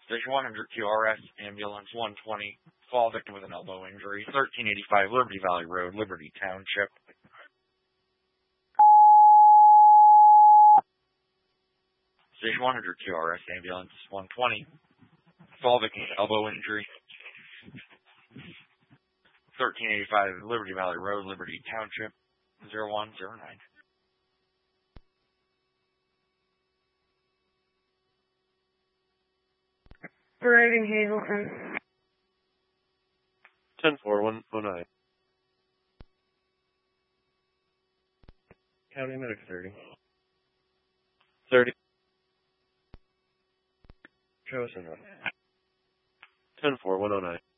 Station 100 QRS, ambulance 120, fall victim with an elbow injury, 1385 Liberty Valley Road, Liberty Township. Station 100 QRS, ambulance 120, fall victim with elbow injury, 1385 Liberty Valley Road, Liberty Township, 0109. Operating Hazleton. 10-4-109. County Medic 30. 30. Chosen. 10-4-109.